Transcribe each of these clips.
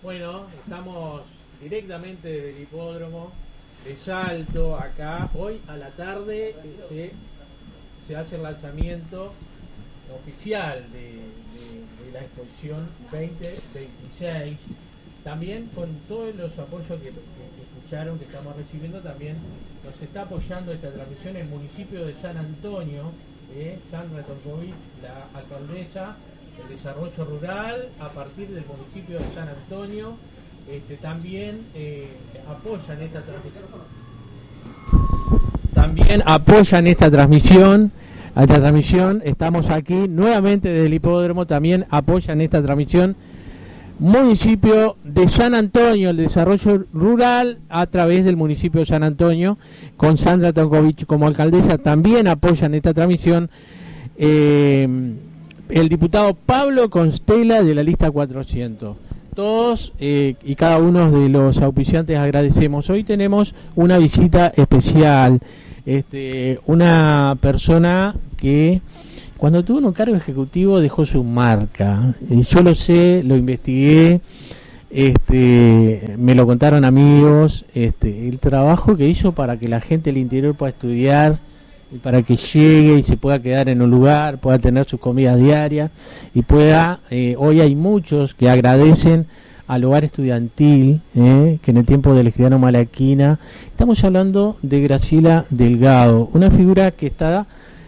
Bueno, estamos directamente desde el hipódromo de Salto, acá. Hoy a la tarde se hace el lanzamiento oficial de la exposición 2026. También con todos los apoyos que escucharon, que estamos recibiendo, también nos está apoyando esta transmisión el municipio de San Antonio, Sandra Tonkovic, la alcaldesa del desarrollo rural, a partir del municipio de San Antonio. También apoyan esta transmisión. También apoyan esta transmisión. Estamos aquí nuevamente desde el hipódromo. También apoyan esta transmisión municipio de San Antonio, el desarrollo rural a través del municipio de San Antonio, con Sandra Tonkovic como alcaldesa. También apoyan esta transmisión el diputado Pablo Constela de la lista 400. Todos y cada uno de los auspiciantes agradecemos. Hoy tenemos una visita especial, una persona que cuando tuvo un cargo ejecutivo dejó su marca. Yo lo sé, lo investigué, me lo contaron amigos, el trabajo que hizo para que la gente del interior pueda estudiar, y para que llegue y se pueda quedar en un lugar, pueda tener sus comidas diarias y pueda, hoy hay muchos que agradecen al hogar estudiantil, que en el tiempo del escribano Malaquina. Estamos hablando de Graciela Delgado, una figura que está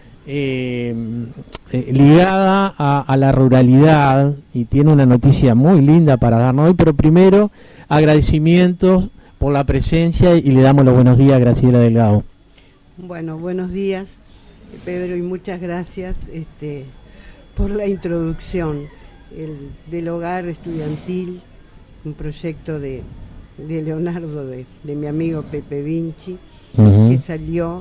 ligada a la ruralidad y tiene una noticia muy linda para darnos hoy, pero primero agradecimientos por la presencia y le damos los buenos días a Graciela Delgado. Bueno, buenos días, Pedro, y muchas gracias por la introducción del hogar estudiantil, un proyecto de Leonardo, de mi amigo Pepe Vinci, que salió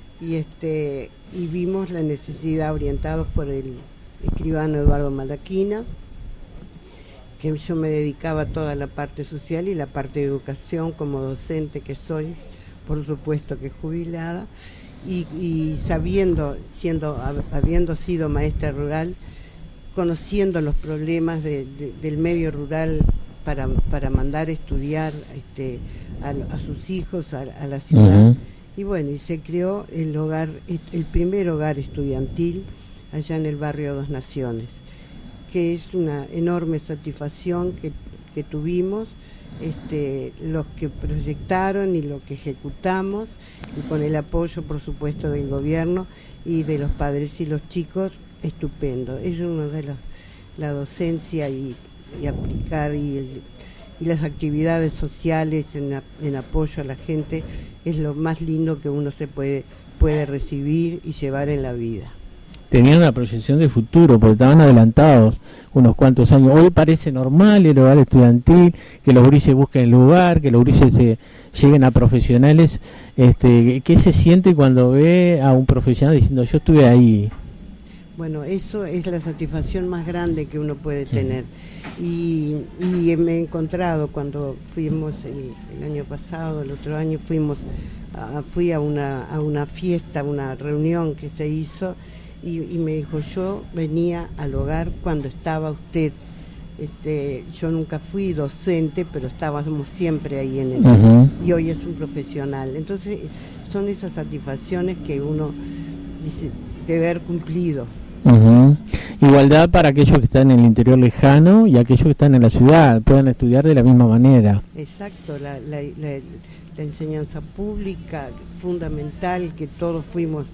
y vimos la necesidad, orientados por el escribano Eduardo Malaquina, que yo me dedicaba a toda la parte social y la parte de educación como docente que soy, por supuesto que jubilada, y habiendo sido maestra rural, conociendo los problemas del medio rural para mandar a estudiar a sus hijos a la ciudad. Y bueno, y se creó el primer hogar estudiantil allá en el barrio Dos Naciones, que es una enorme satisfacción que tuvimos, los que proyectaron y los que ejecutamos, y con el apoyo, por supuesto, del gobierno y de los padres y los chicos, estupendo. Es uno de la docencia y aplicar y las actividades sociales en apoyo a la gente es lo más lindo que uno se puede recibir y llevar en la vida. Tenían una proyección de futuro, porque estaban adelantados unos cuantos años. Hoy parece normal el hogar estudiantil, que los gurises busquen lugar, que los gurises lleguen a profesionales. ¿Qué se siente cuando ve a un profesional diciendo yo estuve ahí? Bueno, eso es la satisfacción más grande que uno puede tener. Y me he encontrado cuando fuimos el año pasado, el otro año fui a una fiesta, una reunión que se hizo, y me dijo, yo venía al hogar cuando estaba usted. Yo nunca fui docente, pero estábamos siempre ahí en él, y hoy es un profesional. Entonces son esas satisfacciones que uno dice debe haber cumplido. Igualdad para aquellos que están en el interior lejano y aquellos que están en la ciudad, puedan estudiar de la misma manera. Exacto, la enseñanza pública, fundamental, que todos fuimos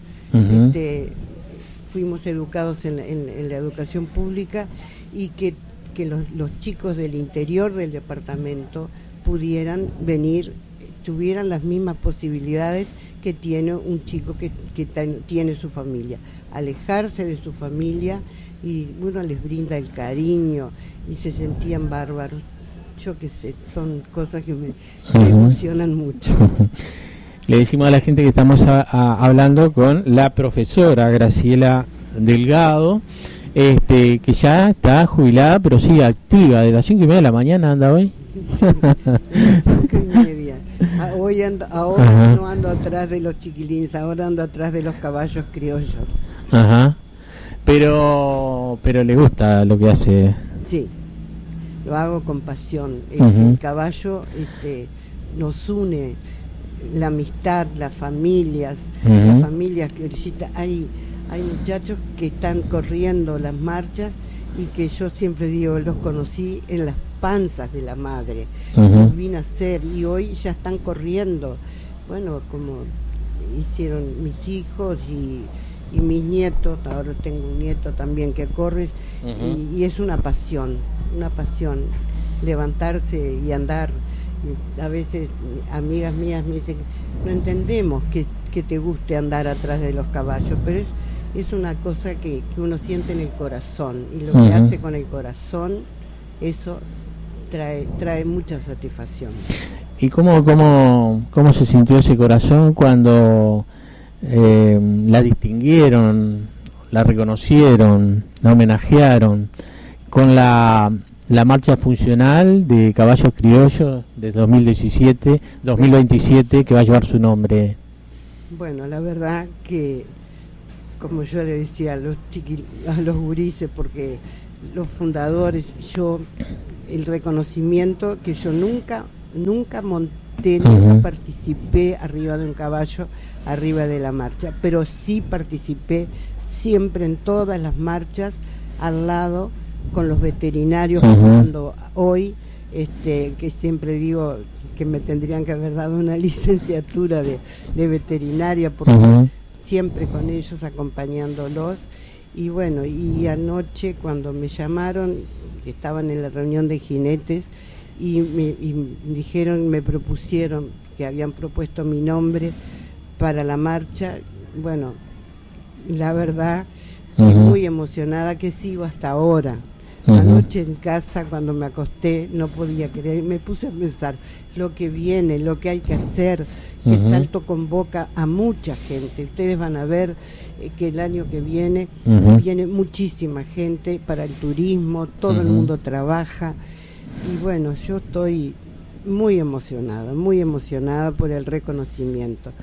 educados en la educación pública, y que los chicos del interior del departamento pudieran venir, tuvieran las mismas posibilidades que tiene un chico que tiene su familia, alejarse de su familia, y uno les brinda el cariño y se sentían bárbaros. Yo qué sé, son cosas que me emocionan mucho. Le decimos a la gente que estamos hablando con la profesora Graciela Delgado, que ya está jubilada pero sigue activa. De las 5:30 de la mañana anda hoy. Sí, de las 5:30. Ahora no ando atrás de los chiquilines, ahora ando atrás de los caballos criollos. Pero le gusta lo que hace. Sí, lo hago con pasión. El caballo nos une, la amistad, las familias que ahorita hay muchachos que están corriendo las marchas y que yo siempre digo, los conocí en las panzas de la madre, los vi nacer y hoy ya están corriendo, bueno, como hicieron mis hijos y mis nietos. Ahora tengo un nieto también que corre, y es una pasión levantarse y andar. A veces amigas mías me dicen, no entendemos que te guste andar atrás de los caballos, pero es una cosa que uno siente en el corazón, y lo que hace con el corazón, eso trae mucha satisfacción. ¿Y cómo se sintió ese corazón cuando la distinguieron, la reconocieron, la homenajearon con la marcha funcional de caballos criollos de 2027 que va a llevar su nombre? Bueno, la verdad que, como yo le decía a los gurises, porque los fundadores, el reconocimiento que yo nunca monté, nunca participé arriba de un caballo, arriba de la marcha, pero sí participé siempre en todas las marchas al lado con los veterinarios, cuando hoy, que siempre digo que me tendrían que haber dado una licenciatura de veterinaria, porque siempre con ellos acompañándolos. Y bueno, y anoche cuando me llamaron, estaban en la reunión de jinetes y me dijeron, me propusieron, que habían propuesto mi nombre para la marcha. Bueno, la verdad, muy emocionada, que sigo hasta ahora. Anoche en casa, cuando me acosté, no podía creer, me puse a pensar lo que viene, lo que hay que hacer, que Salto convoca a mucha gente. Ustedes van a ver que el año que viene viene muchísima gente para el turismo, todo el mundo trabaja, y bueno, yo estoy muy emocionada por el reconocimiento.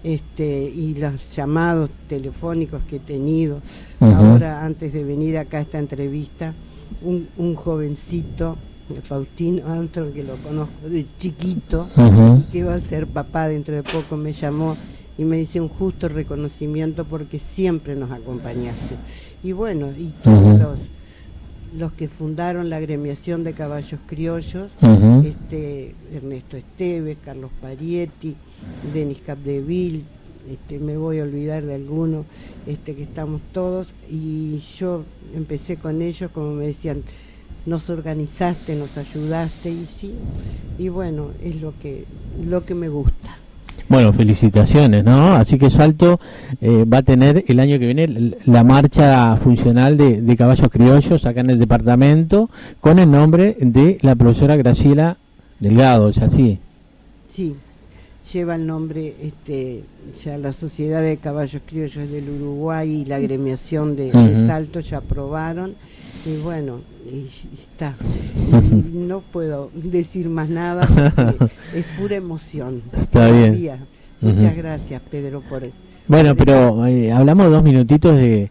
Y los llamados telefónicos que he tenido ahora, antes de venir acá a esta entrevista, un jovencito, Faustino Armstrong, que lo conozco de chiquito, y que va a ser papá dentro de poco, me llamó y me dice, un justo reconocimiento porque siempre nos acompañaste. Y bueno, y todos los que fundaron la agremiación de caballos criollos, Ernesto Esteves, Carlos Parietti, Denis Capdeville, me voy a olvidar de alguno, que estamos todos, y yo empecé con ellos, como me decían, nos organizaste, nos ayudaste, y sí, y bueno, es lo que me gusta. Bueno, felicitaciones, ¿no? Así que Salto va a tener el año que viene la marcha funcional de caballos criollos acá en el departamento, con el nombre de la profesora Graciela Delgado, ¿es así? Sí, lleva el nombre, ya la Sociedad de Caballos Criollos del Uruguay y la agremiación de Salto ya aprobaron, y bueno, y está. Y no puedo decir más nada porque es pura emoción. Está bien. Muchas gracias, Pedro, por... Bueno, pero hablamos 2 minutitos de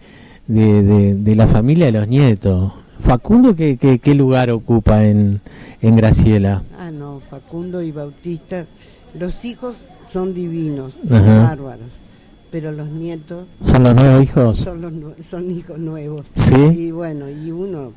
la familia de los nietos. Facundo, ¿qué lugar ocupa en Graciela? Ah, no, Facundo y Bautista, los hijos son divinos, son bárbaros, pero los nietos... ¿Son los nuevos hijos? Son hijos nuevos. ¿Sí? Y bueno, y uno,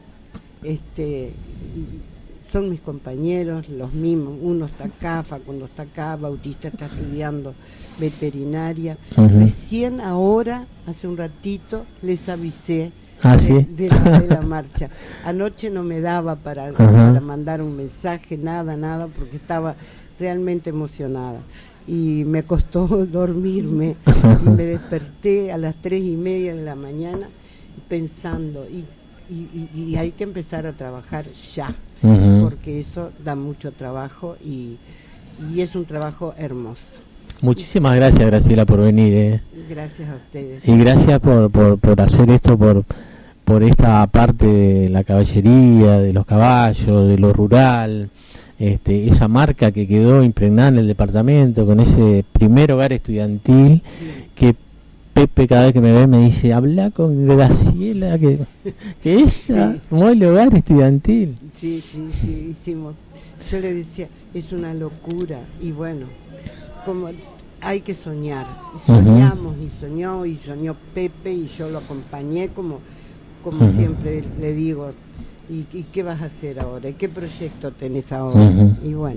son mis compañeros, los mismos. Uno está acá, Facundo está acá, Bautista está estudiando veterinaria. Recién ahora, hace un ratito, les avisé de la marcha. Anoche no me daba para mandar un mensaje, nada, porque estaba realmente emocionada. Y me costó dormirme, y me desperté a las 3:30 de la mañana pensando, y hay que empezar a trabajar ya, porque eso da mucho trabajo y es un trabajo hermoso. Muchísimas gracias, Graciela, por venir. Gracias a ustedes. Y gracias por hacer esto, por esta parte de la caballería, de los caballos, de lo rural. Esa marca que quedó impregnada en el departamento con ese primer hogar estudiantil, que Pepe cada vez que me ve me dice, habla con Graciela, que ella mueve el hogar estudiantil. sí, hicimos. Yo le decía, es una locura. Y bueno, como hay que soñar. Soñamos y soñó Pepe y yo lo acompañé como siempre le digo. ¿Y qué vas a hacer ahora? ¿Qué proyecto tenés ahora? Y bueno,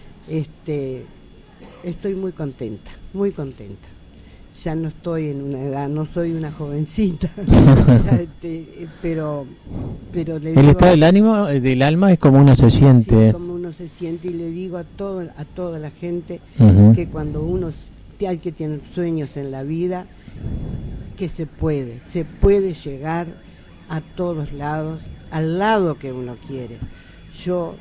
estoy muy contenta. Ya no estoy en una edad, no soy una jovencita, pero le digo, el estado del ánimo, del alma, es como uno se siente. Sí, como uno se siente, y le digo a toda la gente que cuando uno hay que tener sueños en la vida, que se puede llegar a todos lados, al lado que uno quiere. Yo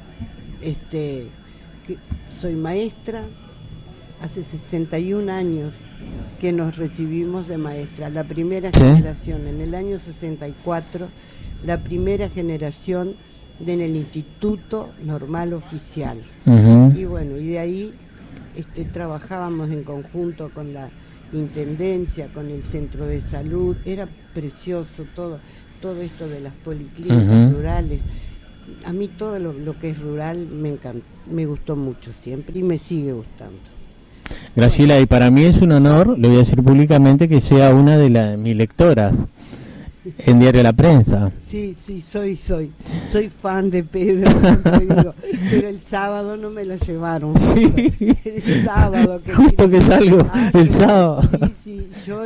soy maestra, hace 61 años que nos recibimos de maestra, la primera generación, en el año 64, la primera generación en el Instituto Normal Oficial. Y bueno, y de ahí trabajábamos en conjunto con la Intendencia, con el Centro de Salud, era precioso todo esto de las policlínicas rurales. A mí todo lo que es rural me encanta, me gustó mucho siempre y me sigue gustando. Graciela, y para mí es un honor, le voy a decir públicamente, que sea una de mis lectoras en Diario La Prensa. Sí, soy fan de Pedro, digo, pero el sábado no me lo llevaron. Sí. El sábado justo que salgo el sábado. Sí, yo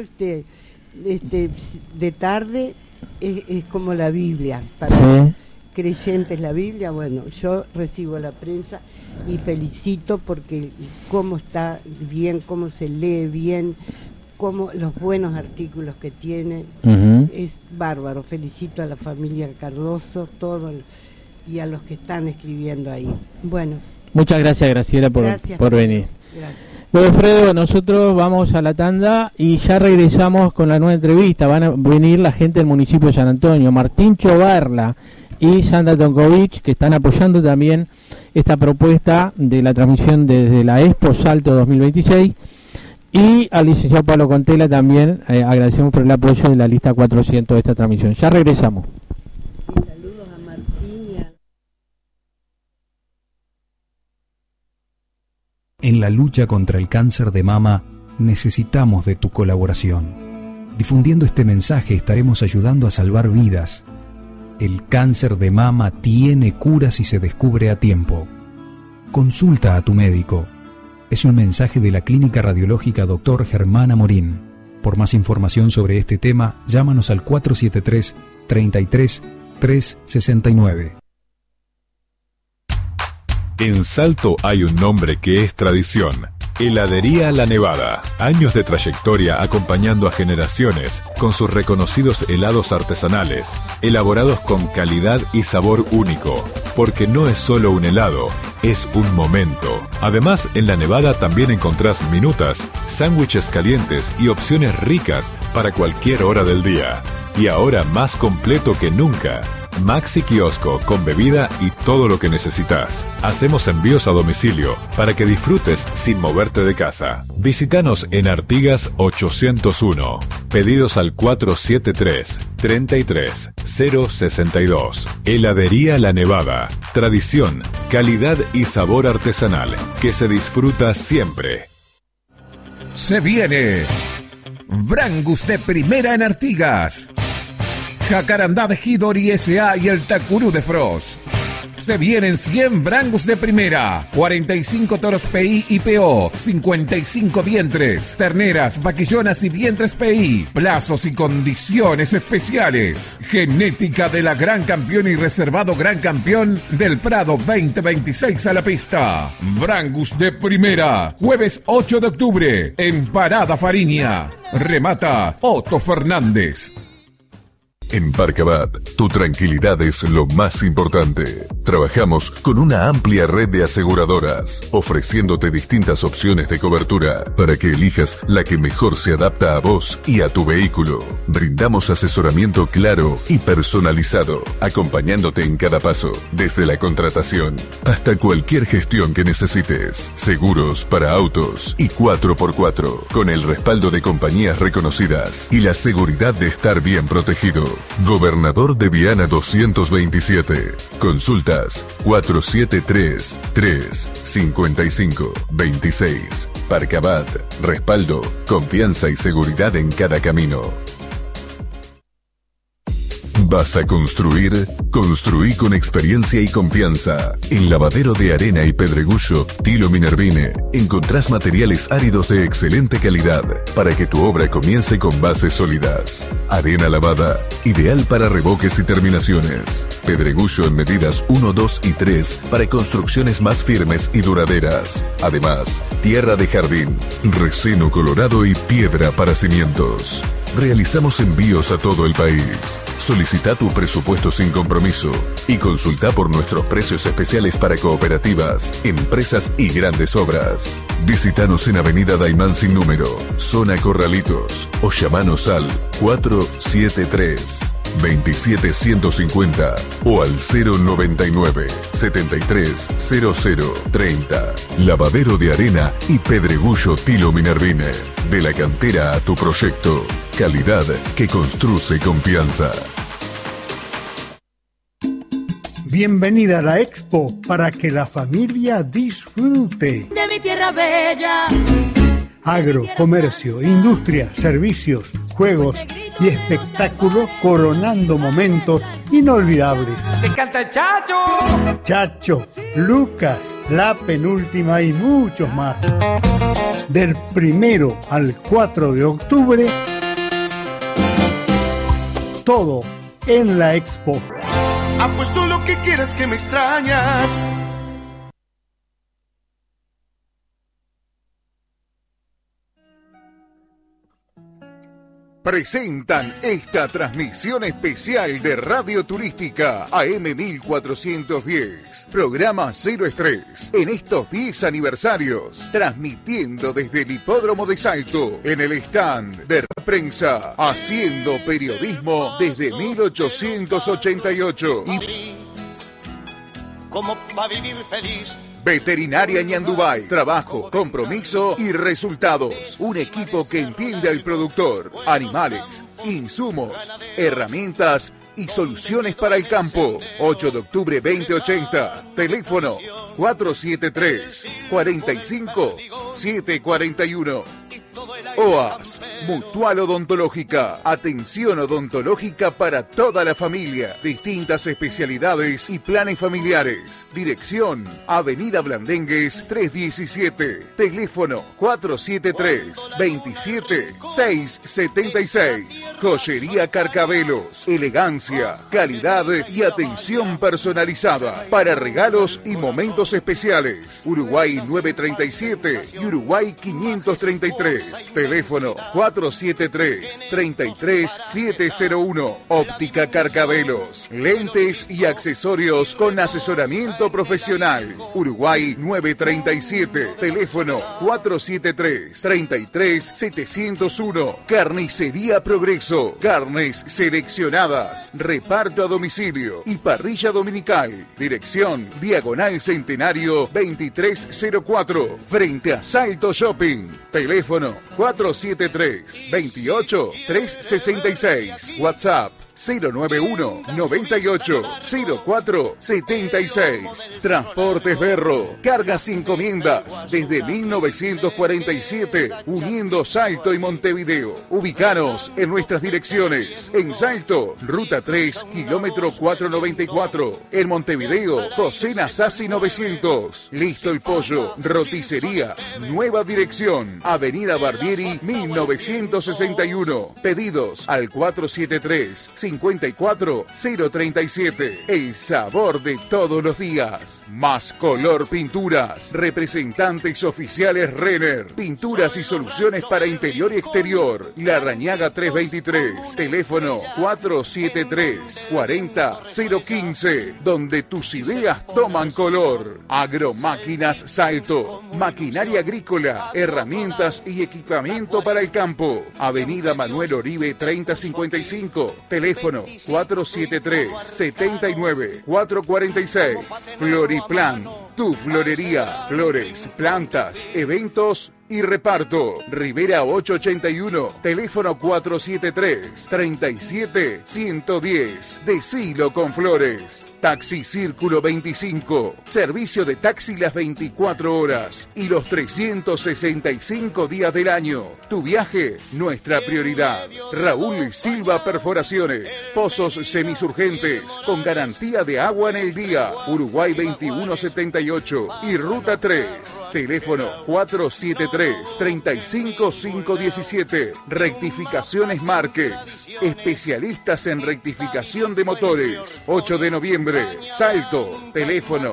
de tarde es como la Biblia para creyentes, la Biblia. Bueno, yo recibo la prensa y felicito porque cómo está bien, cómo se lee bien, cómo los buenos artículos que tiene, es bárbaro. Felicito a la familia Cardoso, y a los que están escribiendo ahí. Bueno, muchas gracias, Graciela, por venir. Gracias. Bueno, Fredo, nosotros vamos a la tanda y ya regresamos con la nueva entrevista. Van a venir la gente del municipio de San Antonio, Martín Chobarla y Sandra Tonkovich, que están apoyando también esta propuesta de la transmisión desde la Expo Salto 2026, y al licenciado Pablo Contela también agradecemos por el apoyo de la lista 400 de esta transmisión. Ya regresamos. Saludos a Martín. En la lucha contra el cáncer de mama necesitamos de tu colaboración. Difundiendo este mensaje estaremos ayudando a salvar vidas. El cáncer de mama tiene cura si se descubre a tiempo. Consulta a tu médico. Es un mensaje de la Clínica Radiológica Dr. Germán Amorín. Por más información sobre este tema, llámanos al 473-33-369. En Salto hay un nombre que es tradición: Heladería La Nevada. Años de trayectoria acompañando a generaciones con sus reconocidos helados artesanales, elaborados con calidad y sabor único, porque no es solo un helado, es un momento. Además, en La Nevada también encontrás minutas, sándwiches calientes y opciones ricas para cualquier hora del día. Y ahora más completo que nunca: Maxi Kiosco con bebida y todo lo que necesitas. Hacemos envíos a domicilio para que disfrutes sin moverte de casa. Visítanos en Artigas 801. Pedidos al 473-33-062. Heladería La Nevada. Tradición, calidad y sabor artesanal que se disfruta siempre. Se viene Brangus de primera en Artigas, Jacarandá de Hidori S.A. y el Tacurú de Frost. Se vienen 100 Brangus de primera, 45 toros PI y PO, 55 vientres, terneras, vaquillonas y vientres PI, plazos y condiciones especiales. Genética de la Gran Campeón y reservado Gran Campeón del Prado 2026 a la pista. Brangus de primera, jueves 8 de octubre, en Parada Fariña. Remata Otto Fernández. En Parcabat, tu tranquilidad es lo más importante. Trabajamos con una amplia red de aseguradoras, ofreciéndote distintas opciones de cobertura para que elijas la que mejor se adapta a vos y a tu vehículo. Brindamos asesoramiento claro y personalizado, acompañándote en cada paso, desde la contratación hasta cualquier gestión que necesites. Seguros para autos y 4x4, con el respaldo de compañías reconocidas y la seguridad de estar bien protegido. Gobernador de Viana 227. Consultas 473-355-26. Parcabat, respaldo, confianza y seguridad en cada camino. ¿Vas a construir? Construí con experiencia y confianza. En Lavadero de Arena y Pedregullo, Tilo Minervine, encontrás materiales áridos de excelente calidad para que tu obra comience con bases sólidas. Arena lavada, ideal para revoques y terminaciones. Pedregullo en medidas 1, 2 y 3 para construcciones más firmes y duraderas. Además, tierra de jardín, reseno colorado y piedra para cimientos. Realizamos envíos a todo el país. Solicita tu presupuesto sin compromiso y consulta por nuestros precios especiales para cooperativas, empresas y grandes obras. Visítanos en Avenida Daimán sin número, Zona Corralitos, o llamanos al 473-27150 o al 099-730030. Lavadero de Arena y Pedregullo Tilo Minervine. De la cantera a tu proyecto. Calidad que construye confianza. Bienvenida a la Expo para que la familia disfrute. De mi tierra bella. Agro, comercio, industria, servicios, juegos y espectáculos coronando momentos inolvidables. ¡Me canta Chacho! Chacho, Lucas, La Penúltima y muchos más. Del 1 al 4 de octubre, todo en la Expo. Apuesto lo que quieras que me extrañas. Presentan esta transmisión especial de Radio Turística AM 1410, programa Cero Estrés, en estos 10 aniversarios, transmitiendo desde el Hipódromo de Salto, en el stand de prensa, haciendo periodismo desde 1888. ¿Cómo va a vivir feliz? Veterinaria Ñandubay. Trabajo, compromiso y resultados. Un equipo que entiende al productor, animales, insumos, herramientas y soluciones para el campo. 8 de octubre 2080. Teléfono 473-45-741. OAS, Mutual Odontológica. Atención odontológica para toda la familia. Distintas especialidades y planes familiares. Dirección, Avenida Blandengues 317. Teléfono 473-27-676. Joyería Carcabelos. Elegancia, calidad y atención personalizada para regalos y momentos especiales. Uruguay 937 y Uruguay 533. Teléfono 473-33701. Óptica Carcabelos. Lentes y accesorios con asesoramiento profesional. Uruguay 937. Teléfono 473-33701. Carnicería Progreso. Carnes seleccionadas. Reparto a domicilio y parrilla dominical. Dirección Diagonal Centenario 2304. Frente a Salto Shopping. Teléfono 473-28-366. WhatsApp 091 98 04 76. Transportes Berro. Cargas y encomiendas desde 1947, uniendo Salto y Montevideo. Ubicanos en nuestras direcciones. En Salto, Ruta 3, kilómetro 494. En Montevideo, José Nasasi 900. Listo el Pollo. Roticería. Nueva dirección. Avenida Barbieri 1961. Pedidos al 473 54037. El sabor de todos los días. Más Color Pinturas. Representantes oficiales Renner. Pinturas y soluciones para interior y exterior. La Rañaga 323. Teléfono 473-40-015. Donde tus ideas toman color. Agromáquinas Salto. Maquinaria agrícola. Herramientas y equipamiento para el campo. Avenida Manuel Oribe 3055. Teléfono 473-79-446. Floriplan, tu florería, flores, plantas, eventos y reparto. Rivera 881, teléfono 473-37-110. Decilo con Flores. Taxi Círculo 25, servicio de taxi las 24 horas y los 365 días del año. Tu viaje, nuestra prioridad. Raúl Silva Perforaciones, pozos semisurgentes con garantía de agua en el día. Uruguay 2178 y Ruta 3. Teléfono 473-35517. Rectificaciones Márquez. Especialistas en rectificación de motores. 8 de noviembre. Salto, teléfono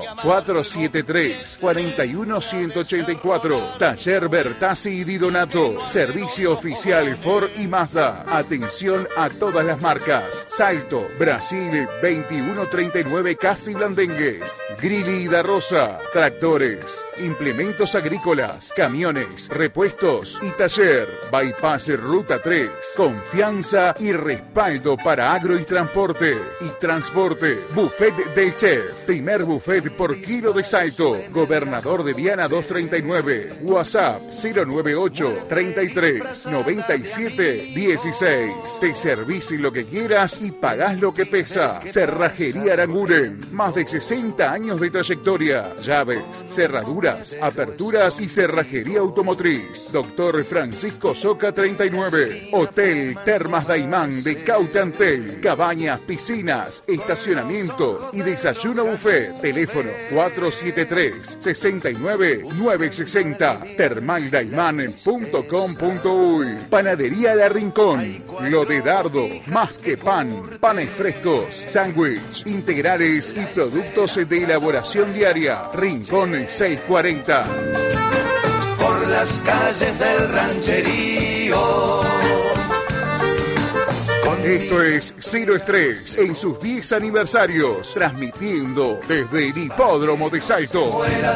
473-41184. Taller Bertazzi y Di Donato. Servicio oficial Ford y Mazda. Atención a todas las marcas. Salto, Brasil 2139 Casi Blandengues. Grilli y Da Rosa. Tractores, implementos agrícolas, camiones, repuestos y taller. Bypass Ruta 3. Confianza y respaldo para agro y transporte. Buffet del Chef, primer buffet por kilo de Salto. Gobernador de Viana 239. WhatsApp 098 33 97 16. Te servís lo que quieras y pagás lo que pesa. Cerrajería Aranguren, más de 60 años de trayectoria. Llaves, cerraduras, aperturas y cerrajería automotriz. Doctor Francisco Soca 39. Hotel Termas Daimán de Cautantel. Cabañas, piscinas, estacionamiento y desayuno buffet. Teléfono 473-69-960. Termaldaiman.com.uy. Panadería La Rincón. Lo de Dardo. Más que pan. Panes frescos, sándwich, integrales y productos de elaboración diaria. Rincón 640. Por las calles del rancherío. Esto es Cero Estrés en sus 10 aniversarios, transmitiendo desde el Hipódromo de Salto.